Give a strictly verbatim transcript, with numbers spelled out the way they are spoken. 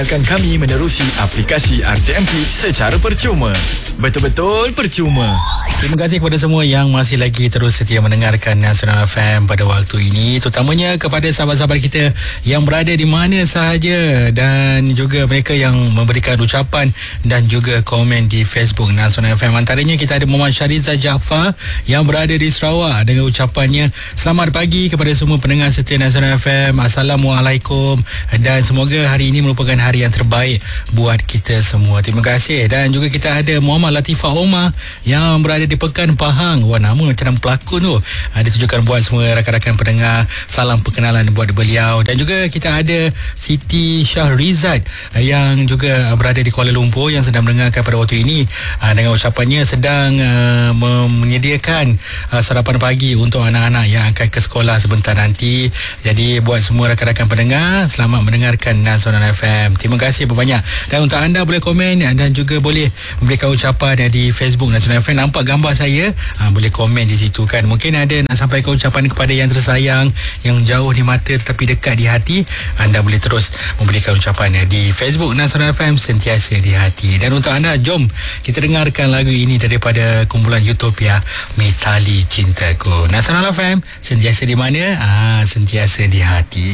Akan kami menerusi aplikasi R T M P secara percuma. Betul-betul percuma. Terima kasih kepada semua yang masih lagi terus setia mendengarkan Nasional F M pada waktu ini. Terutamanya kepada sahabat-sahabat kita yang berada di mana sahaja dan juga mereka yang memberikan ucapan dan juga komen di Facebook Nasional F M. Antaranya kita ada Muhammad Syariza Jaafar yang berada di Sarawak dengan ucapannya, selamat pagi kepada semua pendengar setia Nasional F M. Assalamualaikum dan semoga hari ini merupakan hari yang terbaik buat kita semua. Terima kasih. Dan juga kita ada Muhammad Latifah Omar yang berada di Pekan Pahang. Wah, nama macam nama pelakon tu. Ada tujukan buat semua rakan-rakan pendengar. Salam perkenalan buat beliau. Dan juga kita ada Siti Syahrizad yang juga berada di Kuala Lumpur yang sedang mendengarkan pada waktu ini dengan ucapannya sedang uh, menyediakan uh, sarapan pagi untuk anak-anak yang akan ke sekolah sebentar nanti. Jadi buat semua rakan-rakan pendengar, selamat mendengarkan Nasional F M. Terima kasih banyak. Dan untuk anda boleh komen dan juga boleh memberikan ucapan di Facebook Nasional F M. Nampak gambar saya, ha, boleh komen di situ kan. Mungkin ada nak sampaikan ucapan kepada yang tersayang, yang jauh di mata tetapi dekat di hati. Anda boleh terus memberikan ucapan di Facebook Nasional F M, sentiasa di hati. Dan untuk anda, jom kita dengarkan lagu ini daripada kumpulan Utopia, Mithali Cintaku. Nasional F M, sentiasa di mana? Ah, sentiasa di hati.